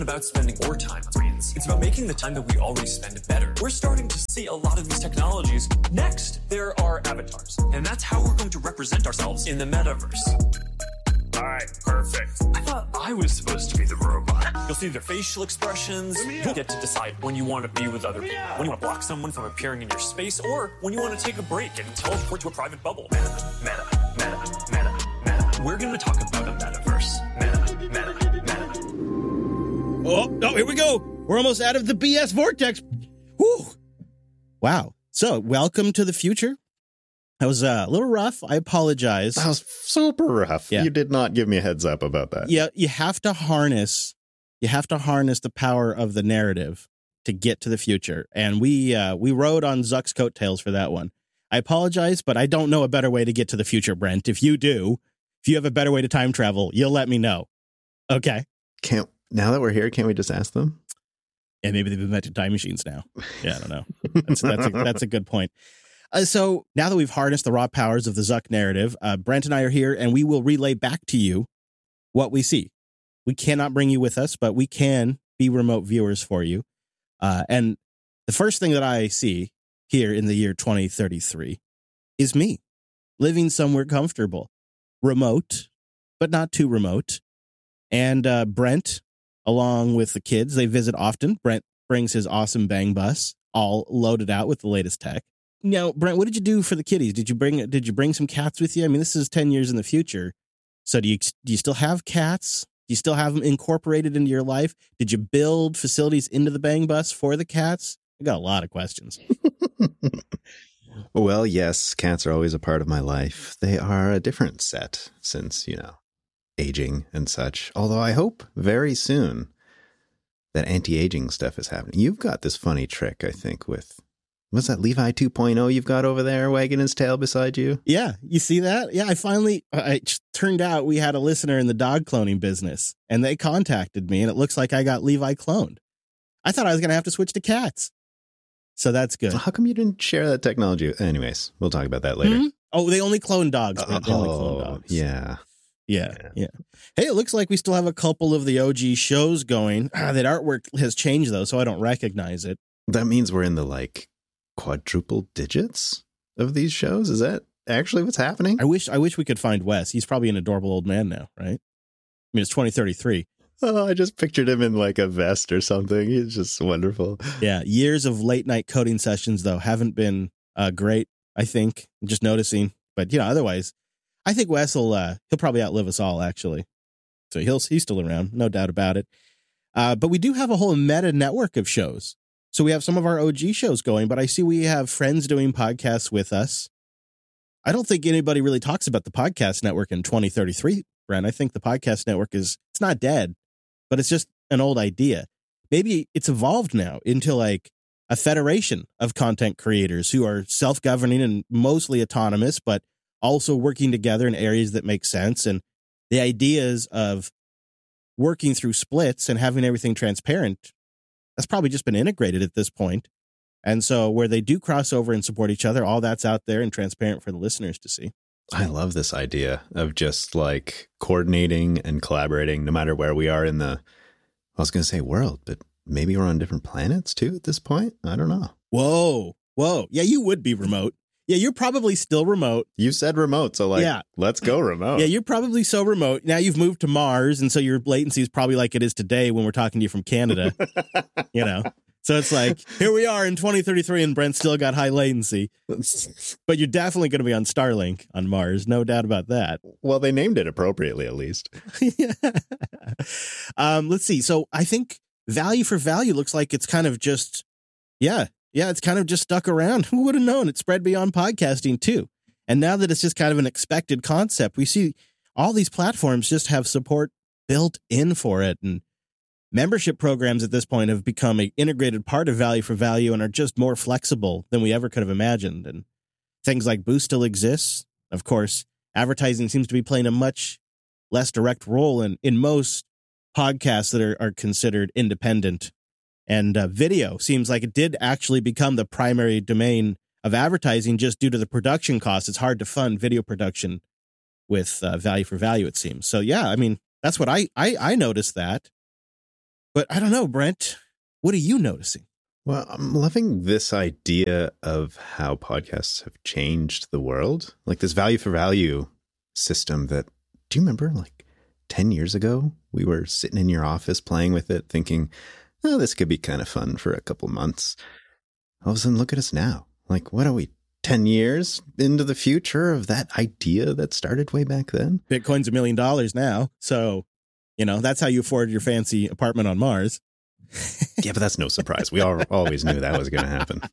about spending more time on screens. It's about making the time that we already spend better. We're starting to see a lot of these technologies. Next, there are avatars, and that's how we're going to represent ourselves in the metaverse. All right, perfect. I thought I was supposed to be the robot. You'll see their facial expressions. You'll get to decide when you want to be with other people, when you want to block someone from appearing in your space, or when you want to take a break and teleport to a private bubble. Meta. We're going to talk about a metaverse. Meta. Oh, here we go. We're almost out of the BS vortex. Whew. Wow. So, welcome to the future. That was a little rough. I apologize. That was super rough. Yeah. You did not give me a heads up about that. Yeah, you have to harness the power of the narrative to get to the future. And we rode on Zuck's coattails for that one. I apologize, but I don't know a better way to get to the future, Brent. If you have a better way to time travel, you'll let me know. Okay. Now that we're here, can't we just ask them? Yeah, maybe they've invented time machines now. Yeah, I don't know. That's a good point. So now that we've harnessed the raw powers of the Zuck narrative, Brent and I are here, and we will relay back to you what we see. We cannot bring you with us, but we can be remote viewers for you. And the first thing that I see here in the year 2033 is me living somewhere comfortable, remote, but not too remote. And Brent, along with the kids, they visit often. Brent brings his awesome bang bus, all loaded out with the latest tech. Now, Brent, what did you do for the kiddies? Did you bring some cats with you? I mean, this is 10 years in the future. So do you still have cats? Do you still have them incorporated into your life? Did you build facilities into the bang bus for the cats? I got a lot of questions. Well, yes, cats are always a part of my life. They are a different set since, aging and such. Although I hope very soon that anti-aging stuff is happening. You've got this funny trick, I think, with, what's that, Levi 2.0 you've got over there wagging his tail beside you? Yeah, you see that? Yeah, it turned out we had a listener in the dog cloning business, and they contacted me, and it looks like I got Levi cloned. I thought I was going to have to switch to cats. So that's good. So how come you didn't share that technology? Anyways, we'll talk about that later. Mm-hmm. Oh, they only clone dogs. They only clone dogs. Yeah. Hey, it looks like we still have a couple of the OG shows going. That artwork has changed, though, so I don't recognize it. That means we're in the, quadruple digits of these shows? Is that actually what's happening? I wish we could find Wes. He's probably an adorable old man now, right? I mean, it's 2033. Oh, I just pictured him in, a vest or something. He's just wonderful. Yeah, years of late-night coding sessions, though, haven't been great, I think. I'm just noticing. But, otherwise, I think Wes he'll probably outlive us all, actually. So he's still around, no doubt about it. But we do have a whole meta network of shows. So we have some of our OG shows going, but I see we have friends doing podcasts with us. I don't think anybody really talks about the podcast network in 2033, Brent. I think the podcast network it's not dead, but it's just an old idea. Maybe it's evolved now into a federation of content creators who are self-governing and mostly autonomous, but also working together in areas that make sense. And the ideas of working through splits and having everything transparent, that's probably just been integrated at this point. And so where they do cross over and support each other, all that's out there and transparent for the listeners to see. I love this idea of just coordinating and collaborating no matter where we are in I was going to say world, but maybe we're on different planets too at this point. I don't know. Whoa. Yeah, you would be remote. Yeah, you're probably still remote. You said remote, so let's go remote. Yeah, you're probably so remote. Now you've moved to Mars, and so your latency is probably like it is today when we're talking to you from Canada. So it's here we are in 2033, and Brent still got high latency. But you're definitely going to be on Starlink on Mars, no doubt about that. Well, they named it appropriately, at least. Let's see. So I think value for value looks like it's kind of just, it's kind of just stuck around. Who would have known? It spread beyond podcasting, too. And now that it's just kind of an expected concept, we see all these platforms just have support built in for it. And membership programs at this point have become an integrated part of value for value and are just more flexible than we ever could have imagined. And things like Boost still exists. Of course, advertising seems to be playing a much less direct role in most podcasts that are considered independent. And video seems like it did actually become the primary domain of advertising just due to the production costs. It's hard to fund video production with value for value, it seems. So, yeah, I mean, that's what I noticed that. But I don't know, Brent. What are you noticing? Well, I'm loving this idea of how podcasts have changed the world. Like this value for value system that, do you remember like 10 years ago, we were sitting in your office playing with it thinking, oh, this could be kind of fun for a couple months. All of a sudden, look at us now. Like, what are we, 10 years into the future of that idea that started way back then? Bitcoin's $1 million now. So, that's how you afford your fancy apartment on Mars. Yeah, but that's no surprise. We always knew that was going to happen.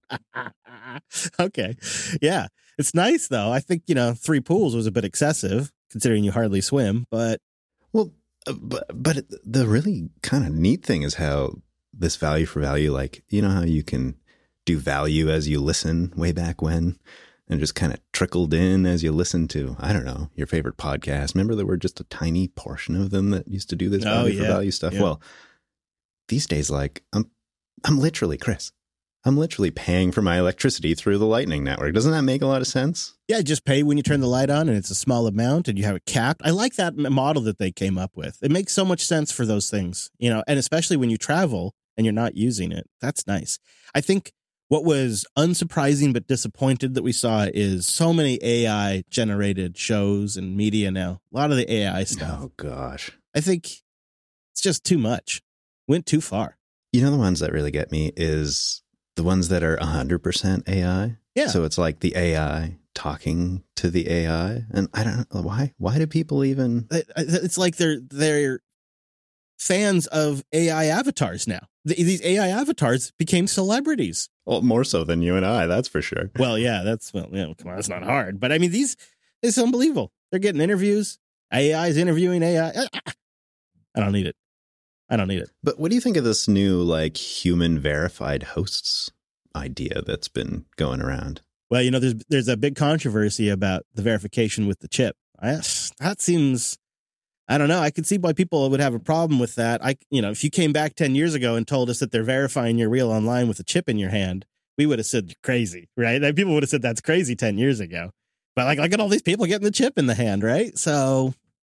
Okay. Yeah. It's nice, though. I think, 3 pools was a bit excessive, considering you hardly swim. But well, but the really kind of neat thing is how this value for value, like, how you can do value as you listen way back when, and just kind of trickled in as you listen to, I don't know, your favorite podcast. Remember there were just a tiny portion of them that used to do this value for value stuff? Yeah. Well, these days, like, I'm literally, Chris, I'm literally paying for my electricity through the Lightning Network. Doesn't that make a lot of sense? Yeah, just pay when you turn the light on and it's a small amount and you have it capped. I like that model that they came up with. It makes so much sense for those things, and especially when you travel and you're not using it. That's nice. I think what was unsurprising but disappointed that we saw is so many AI generated shows and media now. A lot of the AI stuff. Oh, gosh. I think it's just too much. Went too far. The ones that really get me is the ones that are 100% AI. Yeah. So it's like the AI talking to the AI. And I don't know why. Why do people even? It's like they're fans of AI avatars now. These AI avatars became celebrities. Well, more so than you and I, that's for sure. Well, yeah, come on, that's not hard. But I mean, it's unbelievable. They're getting interviews. AI is interviewing AI. I don't need it. But what do you think of this new, like, human verified hosts idea that's been going around? Well, there's a big controversy about the verification with the chip. That seems, I don't know. I could see why people would have a problem with that. If you came back 10 years ago and told us that they're verifying you're real online with a chip in your hand, we would have said you're crazy, right? Like, people would have said that's crazy 10 years ago. But like, look at all these people getting the chip in the hand, right? So,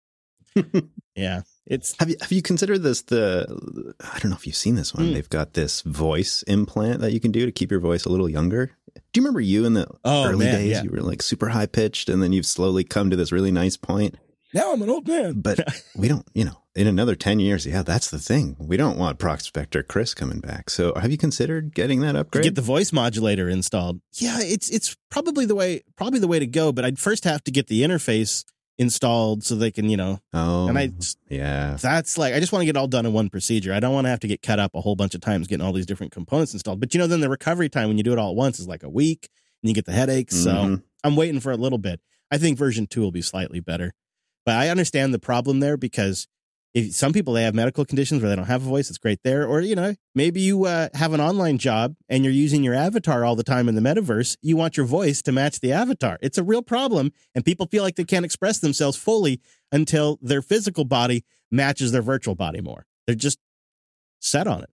yeah. Have you considered this? I don't know if you've seen this one. They've got this voice implant that you can do to keep your voice a little younger. Do you remember you in the early days? Yeah. You were like super high pitched, and then you've slowly come to this really nice point. Now I'm an old man. But we don't, in another 10 years, that's the thing. We don't want Prospector Chris coming back. So have you considered getting that upgrade? Get the voice modulator installed. Yeah, it's probably the way to go. But I'd first have to get the interface installed so they can, that's like, I just want to get it all done in one procedure. I don't want to have to get cut up a whole bunch of times getting all these different components installed. But then the recovery time when you do it all at once is like a week and you get the headaches. Mm-hmm. So I'm waiting for a little bit. I think version 2 will be slightly better. But I understand the problem there because if some people, they have medical conditions where they don't have a voice, it's great there. Or, maybe you have an online job and you're using your avatar all the time in the metaverse. You want your voice to match the avatar. It's a real problem. And people feel like they can't express themselves fully until their physical body matches their virtual body more. They're just set on it.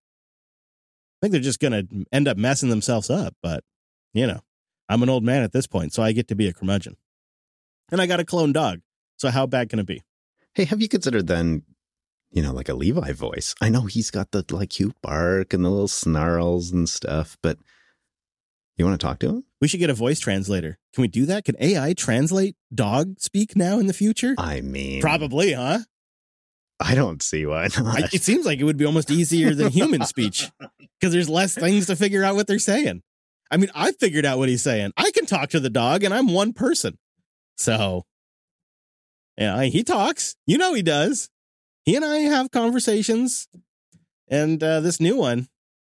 I think they're just going to end up messing themselves up. But, I'm an old man at this point, so I get to be a curmudgeon. And I got a clone dog. So how bad can it be? Hey, have you considered then, like a Levi voice? I know he's got the like cute bark and the little snarls and stuff, but you want to talk to him? We should get a voice translator. Can we do that? Can AI translate dog speak now in the future? I mean, probably, huh? I don't see why not. It seems like it would be almost easier than human speech because there's less things to figure out what they're saying. I mean, I figured out what he's saying. I can talk to the dog and I'm one person. So, yeah, he talks. He does. He and I have conversations. And this new one,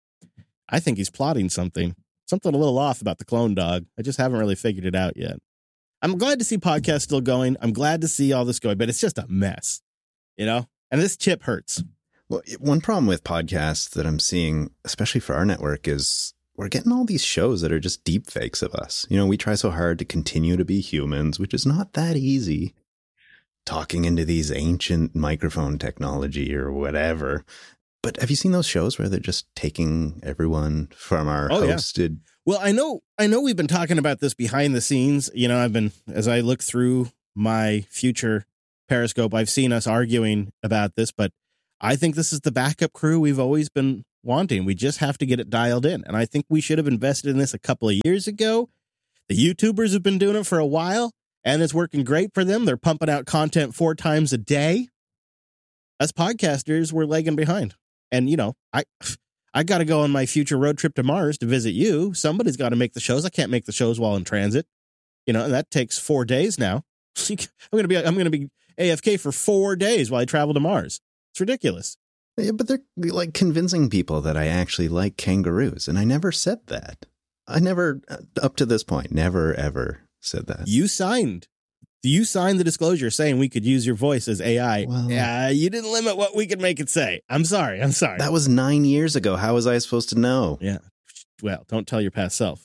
I think he's plotting something a little off about the clone dog. I just haven't really figured it out yet. I'm glad to see podcasts still going. I'm glad to see all this going, but it's just a mess, and this chip hurts. Well, one problem with podcasts that I'm seeing, especially for our network, is we're getting all these shows that are just deep fakes of us. We try so hard to continue to be humans, which is not that easy. Talking into these ancient microphone technology or whatever. But have you seen those shows where they're just taking everyone from our hosted? Yeah. Well, I know we've been talking about this behind the scenes. As I look through my future Periscope, I've seen us arguing about this, but I think this is the backup crew we've always been wanting. We just have to get it dialed in. And I think we should have invested in this a couple of years ago. The YouTubers have been doing it for a while, and it's working great for them. They're pumping out content 4 times a day. As podcasters, we're lagging behind. And, you know, I got to go on my future road trip to Mars to visit you. Somebody's got to make the shows. I can't make the shows while in transit. You know, and that takes 4 days now. I'm going to be AFK for 4 days while I travel to Mars. It's ridiculous. Yeah, but they're like convincing people that I actually like kangaroos, and I never said that. I never, up to this point, never ever said that. You signed the disclosure saying we could use your voice as AI. Well, you didn't limit what we could make it say. I'm sorry. That was 9 years ago. How was I supposed to know? Yeah. Well, don't tell your past self.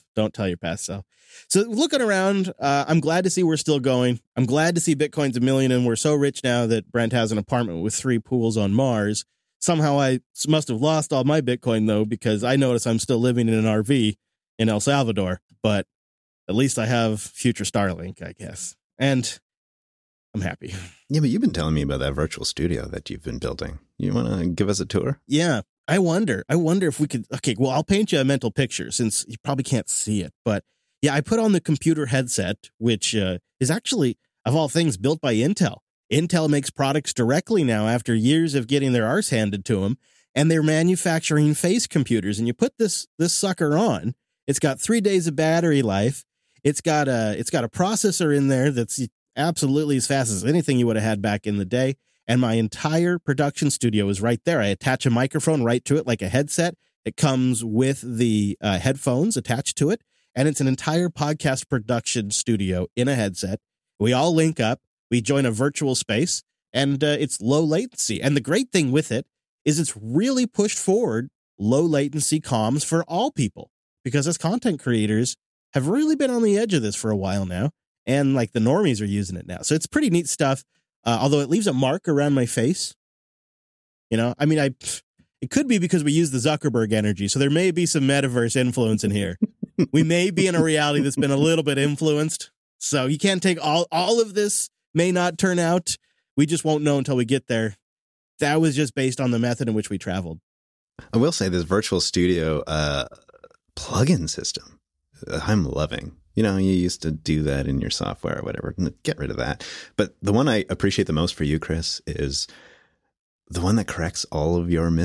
So looking around, I'm glad to see we're still going. I'm glad to see Bitcoin's $1 million, and we're so rich now that Brent has an apartment with 3 pools on Mars. Somehow I must have lost all my Bitcoin, though, because I notice I'm still living in an RV in El Salvador. But at least I have future Starlink, I guess. And I'm happy. Yeah, but you've been telling me about that virtual studio that you've been building. You want to give us a tour? Yeah. I wonder if we could. Okay, well, I'll paint you a mental picture since you probably can't see it. But yeah, I put on the computer headset, which is actually, of all things, built by Intel. Intel makes products directly now after years of getting their arse handed to them, and they're manufacturing face computers. And you put this sucker on. It's got 3 days of battery life. It's got a processor in there that's absolutely as fast as anything you would have had back in the day. And my entire production studio is right there. I attach a microphone right to it like a headset. It comes with the headphones attached to it. And it's an entire podcast production studio in a headset. We all link up. We join a virtual space. And it's low latency. And the great thing with it is it's really pushed forward low latency comms for all people. Because as content creators have really been on the edge of this for a while now. And like the normies are using it now. So it's pretty neat stuff. Although it leaves a mark around my face. You know, I mean, it could be because we use the Zuckerberg energy. So there may be some metaverse influence in here. We may be in a reality that's been a little bit influenced. So you can't take all of this may not turn out. We just won't know until we get there. That was just based on the method in which we traveled. I will say this virtual studio plugin system, I'm loving. You know, you used to do that in your software or whatever. Get rid of that. But the one I appreciate the most for you, Chris, is the one that corrects all of your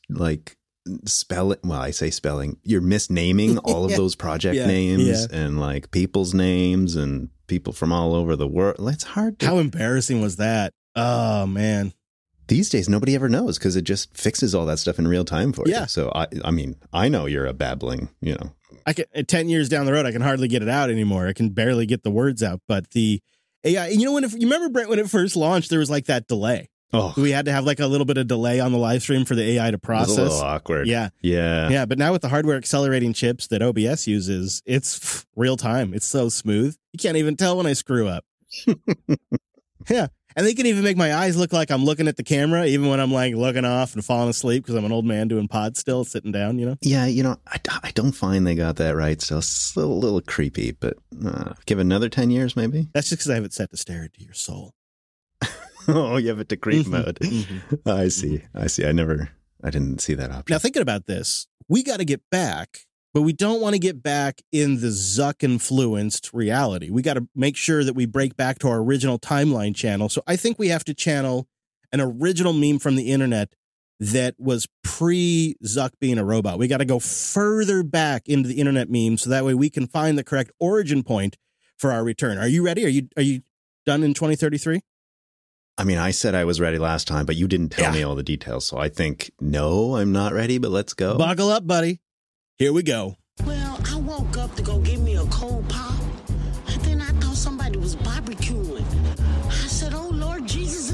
spelling. Well, I say spelling. You're misnaming all of those project names and like people's names and people from all over the world. It's hard. How embarrassing was that? Oh, man. These days, nobody ever knows because it just fixes all that stuff in real time for you. So, I mean, I know you're a babbling, you know. 10 years down the road, I can hardly get it out anymore. I can barely get the words out. But the AI, you know, you remember, Brent, when it first launched, there was like that delay. Oh, we had to have like a little bit of delay on the live stream for the AI to process. It was a little awkward. Yeah. But now with the hardware accelerating chips that OBS uses, it's real time. It's so smooth. You can't even tell when I screw up. Yeah. And they can even make my eyes look like I'm looking at the camera, even when I'm like looking off and falling asleep because I'm an old man doing pod still, sitting down, you know? Yeah, you know, I don't find they got that right still. It's a little creepy, but give another 10 years maybe? That's just because I have it set to stare into your soul. Oh, you have it to creep mode. Mm-hmm. I see. I didn't see that option. Now, thinking about this, we got to get back, but we don't want to get back in the Zuck-influenced reality. We got to make sure that we break back to our original timeline channel. So I think we have to channel an original meme from the internet that was pre-Zuck being a robot. We got to go further back into the internet meme so that way we can find the correct origin point for our return. Are you ready? Are you done in 2033? I mean, I said I was ready last time, but you didn't tell me all the details. So I think, no, I'm not ready, but let's go. Buckle up, buddy. Here we go. Well, I woke up to go get me a cold pop, and then I thought somebody was barbecuing. I said, oh, Lord Jesus,